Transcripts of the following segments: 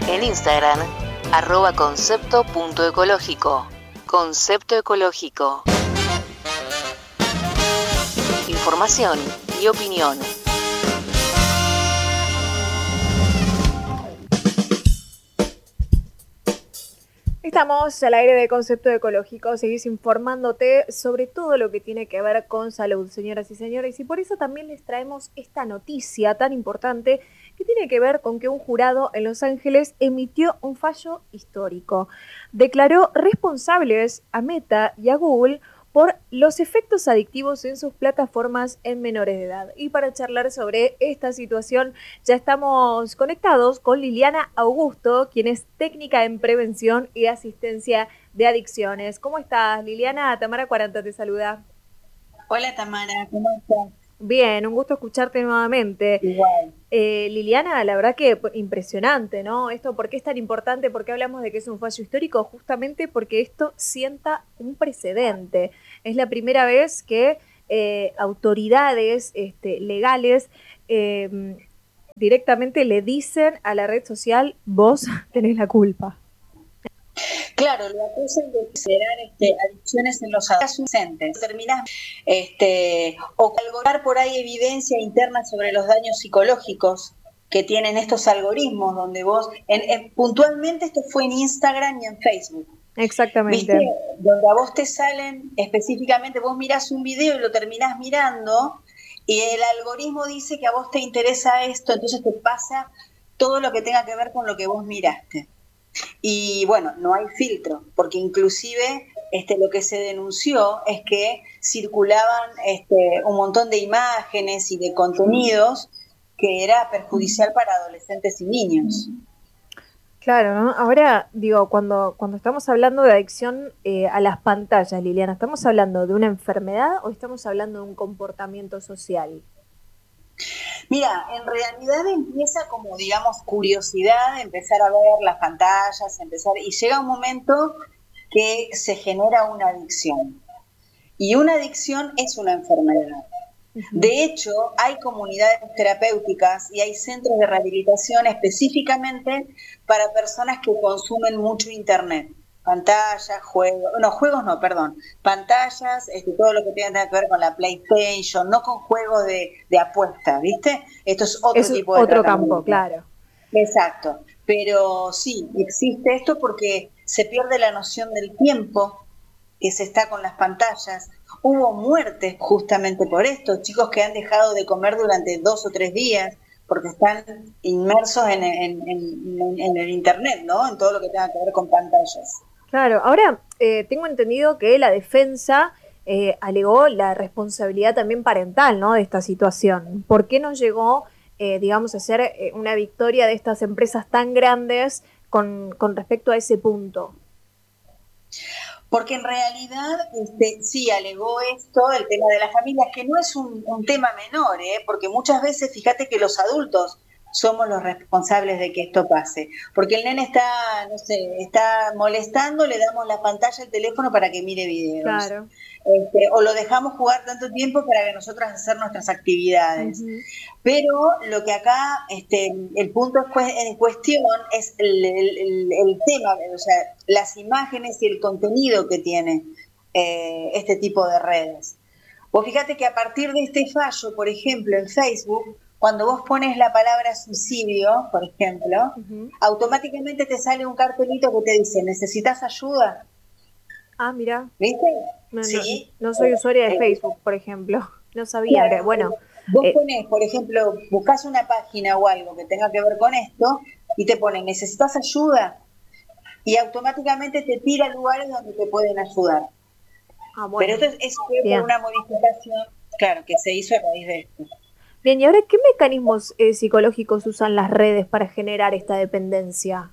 En Instagram, @concepto.ecológico. Concepto Ecológico. Información y opinión. Estamos al aire de Concepto Ecológico, seguís informándote sobre todo lo que tiene que ver con salud, señoras y señores, y por eso también les traemos esta noticia tan importante que tiene que ver con que un jurado en Los Ángeles emitió un fallo histórico. Declaró responsables a Meta y a Google por los efectos adictivos en sus plataformas en menores de edad. Y para charlar sobre esta situación ya estamos conectados con Liliana Augusto, quien es técnica en prevención y asistencia de adicciones. ¿Cómo estás, Liliana? Tamara 40 te saluda. Hola Tamara, ¿cómo estás? Bien, un gusto escucharte nuevamente. Igual. Liliana, la verdad que impresionante, ¿no? Esto, ¿por qué es tan importante? ¿Por qué hablamos de que es un fallo histórico? Justamente porque esto sienta un precedente. Es la primera vez que autoridades legales directamente le dicen a la red social, vos tenés la culpa. Claro, lo acusan de generar adicciones en los adolescentes. Terminás o colgar por ahí evidencia interna sobre los daños psicológicos que tienen estos algoritmos, donde vos, puntualmente esto fue en Instagram y en Facebook. Exactamente. ¿Viste? Donde a vos te salen específicamente, vos mirás un video y lo terminás mirando, y el algoritmo dice que a vos te interesa esto, entonces te pasa todo lo que tenga que ver con lo que vos miraste. Y bueno, no hay filtro, porque inclusive lo que se denunció es que circulaban un montón de imágenes y de contenidos que era perjudicial para adolescentes y niños. Claro, ¿no? Ahora, digo, cuando estamos hablando de adicción a las pantallas, Liliana, ¿estamos hablando de una enfermedad o estamos hablando de un comportamiento social? Mira, en realidad empieza como, digamos, curiosidad, empezar a ver las pantallas, y llega un momento que se genera una adicción. Y una adicción es una enfermedad. De hecho, hay comunidades terapéuticas y hay centros de rehabilitación específicamente para personas que consumen mucho internet. Pantallas, pantallas, todo lo que tenga que ver con la PlayStation, no con juegos de apuesta, ¿viste? Esto es otro tipo de otro campo, claro. Exacto, pero sí, existe esto porque se pierde la noción del tiempo que se está con las pantallas. Hubo muertes justamente por esto, chicos que han dejado de comer durante 2 o 3 días porque están inmersos en el internet, ¿no? En todo lo que tenga que ver con pantallas. Claro, ahora tengo entendido que la defensa alegó la responsabilidad también parental, ¿no? De esta situación. ¿Por qué no llegó, digamos, a ser una victoria de estas empresas tan grandes con respecto a ese punto? Porque en realidad sí alegó esto, el tema de las familias, que no es un tema menor, porque muchas veces, fíjate que los adultos somos los responsables de que esto pase. Porque el nene está, no sé, está molestando, le damos la pantalla, el teléfono para que mire videos. Claro. O lo dejamos jugar tanto tiempo para que nosotras hacer nuestras actividades. Uh-huh. Pero lo que acá, el punto en cuestión es el tema, o sea, las imágenes y el contenido que tiene este tipo de redes. Vos fíjate que a partir de este fallo, por ejemplo, en Facebook, cuando vos pones la palabra suicidio, por ejemplo, uh-huh, automáticamente te sale un cartelito que te dice, ¿necesitas ayuda? Ah, mira. ¿Viste? ¿Sí? No soy usuaria de Facebook, por ejemplo. No sabía. Claro, bueno. Vos ponés, por ejemplo, buscás una página o algo que tenga que ver con esto y te ponen, ¿necesitas ayuda? Y automáticamente te tira lugares donde te pueden ayudar. Ah, bueno. Pero esto fue por una modificación, claro, que se hizo a raíz de esto. Bien, ¿y ahora qué mecanismos psicológicos usan las redes para generar esta dependencia?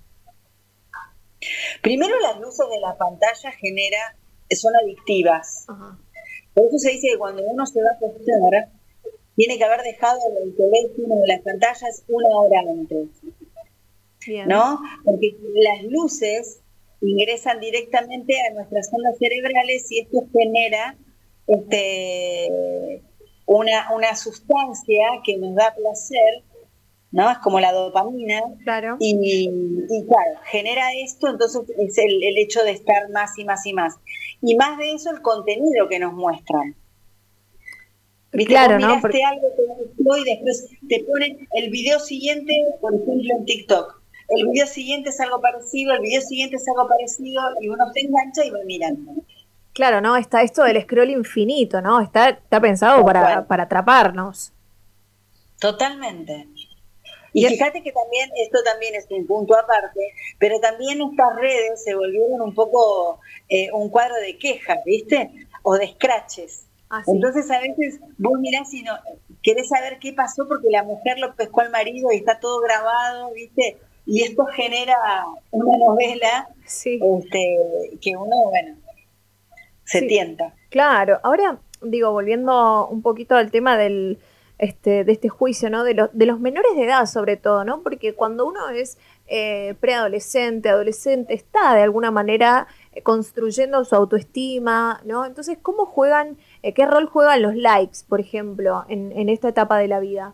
Primero, las luces de la pantalla son adictivas. Ajá. Por eso se dice que cuando uno se va a acostar, tiene que haber dejado el teléfono de las pantallas 1 hora antes. Bien. ¿No? Porque las luces ingresan directamente a nuestras ondas cerebrales y esto genera una sustancia que nos da placer ¿no? Es como la dopamina. Claro. Y claro, genera esto, entonces es el hecho de estar más y más y más. Y más de eso, el contenido que nos muestran. ¿Viste? Claro, vos miraste, ¿no? algo, te gustó y después te ponen el video siguiente, por ejemplo, en TikTok. El video siguiente es algo parecido, el video siguiente es algo parecido, y uno se engancha y va mirando. Claro, ¿no? Está esto del scroll infinito, ¿no? Está pensado para atraparnos. Totalmente. Y fíjate que también, esto también es un punto aparte, pero también estas redes se volvieron un poco un cuadro de quejas, ¿viste? O de scratches. Ah, sí. Entonces a veces vos mirás y no querés saber qué pasó porque la mujer lo pescó al marido y está todo grabado, ¿viste? Y esto genera una novela sí. Que uno, bueno, se tienta. Claro. Ahora, digo, volviendo un poquito al tema de este juicio, ¿no? De los menores de edad, sobre todo, ¿no? Porque cuando uno es preadolescente, adolescente, está de alguna manera construyendo su autoestima, ¿no? Entonces, ¿cómo juegan, qué rol juegan los likes, por ejemplo, en esta etapa de la vida?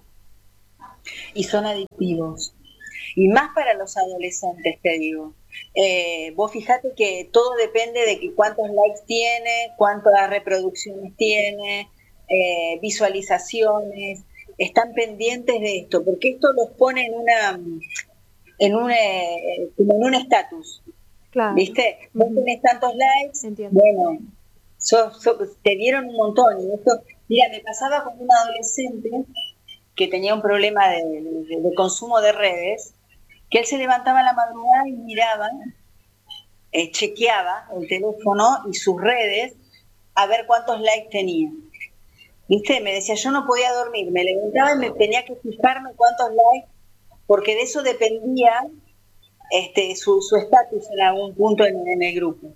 Y son adictivos. Y más para los adolescentes, te digo. Vos fijate que todo depende de que cuántos likes tiene, cuántas reproducciones tiene, visualizaciones. Están pendientes de esto, porque esto los pone como en un estatus. Claro. ¿Viste? Vos tenés tantos likes, entiendo. Bueno, te dieron un montón. Y esto, mira, me pasaba con un adolescente que tenía un problema de consumo de redes, que él se levantaba a la madrugada y miraba, chequeaba el teléfono y sus redes a ver cuántos likes tenía. ¿Viste? Me decía, yo no podía dormir, me levantaba y me tenía que fijarme cuántos likes, porque de eso dependía su estatus en algún punto en el grupo.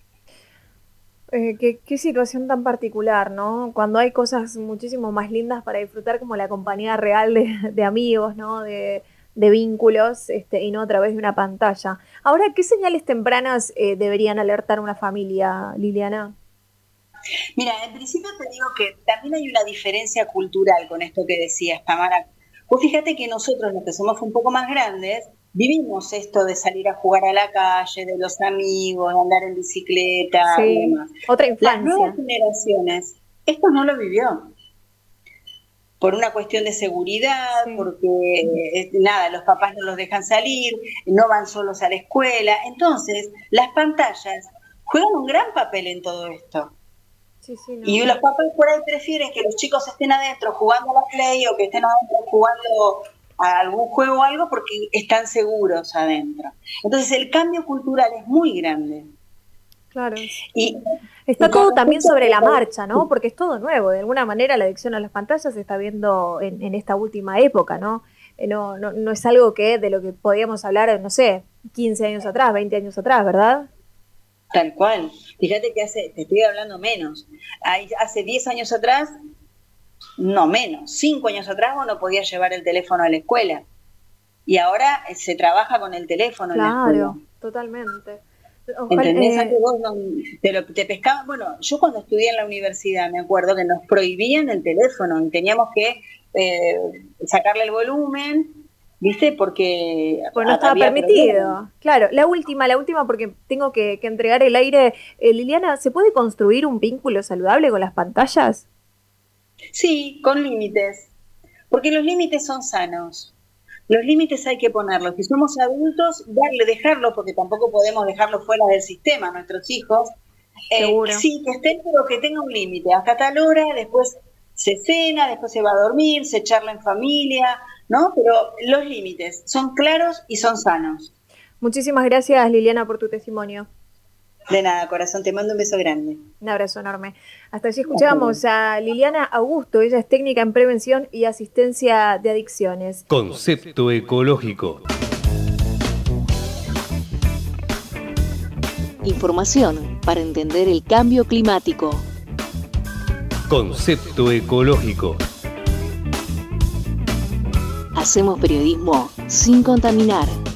Qué situación tan particular, ¿no? Cuando hay cosas muchísimo más lindas para disfrutar, como la compañía real de amigos, ¿no? De vínculos, y no a través de una pantalla. Ahora, ¿qué señales tempranas deberían alertar a una familia, Liliana? Mira, en principio te digo que también hay una diferencia cultural con esto que decías, Tamara. Vos fíjate que nosotros, los que somos un poco más grandes, vivimos esto de salir a jugar a la calle, de los amigos, de andar en bicicleta y demás. Otra infancia. Las nuevas generaciones, esto no lo vivió. Por una cuestión de seguridad, porque los papás no los dejan salir, no van solos a la escuela. Entonces, las pantallas juegan un gran papel en todo esto. No. Y los papás por ahí prefieren que los chicos estén adentro jugando a la Play o que estén adentro jugando a algún juego o algo porque están seguros adentro. Entonces el cambio cultural es muy grande. Claro. Está todo también sobre la marcha, ¿no? Porque es todo nuevo. De alguna manera la adicción a las pantallas se está viendo en esta última época, ¿no? No es algo de lo que podíamos hablar, no sé, 15 años atrás, 20 años atrás, ¿verdad? Tal cual. Fíjate que te estoy hablando menos. Hace 10 años atrás, no menos, 5 años atrás vos no podías llevar el teléfono a la escuela. Y ahora se trabaja con el teléfono en la escuela. Claro, totalmente. ¿Entendés? Antes vos te pescaban. Bueno, yo cuando estudié en la universidad me acuerdo que nos prohibían el teléfono y teníamos que sacarle el volumen, ¿viste? Porque no estaba permitido. Problemas. Claro, la última, porque tengo que entregar el aire. Liliana, ¿se puede construir un vínculo saludable con las pantallas? Sí, con límites. Porque los límites son sanos. Los límites hay que ponerlos. Si somos adultos, dejarlos, porque tampoco podemos dejarlos fuera del sistema, nuestros hijos. Seguro. Sí, que estén, pero que tenga un límite. Hasta tal hora, después se cena, después se va a dormir, se charla en familia, ¿no? Pero los límites son claros y son sanos. Muchísimas gracias, Liliana, por tu testimonio. De nada, corazón, te mando un beso grande. Un abrazo enorme. Hasta allí escuchamos a Liliana Augusto, ella es técnica en prevención y asistencia de adicciones. Concepto ecológico. Información para entender el cambio climático. Concepto ecológico. Hacemos periodismo sin contaminar.